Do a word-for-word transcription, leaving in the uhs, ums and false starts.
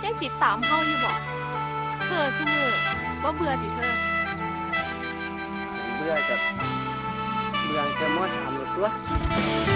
ยังติดตามเฮาอยู่บ่เธอทุกมื้อบ่เบื่อติเธอเบื่อกับเบื่อแต่มอสามหมดตัว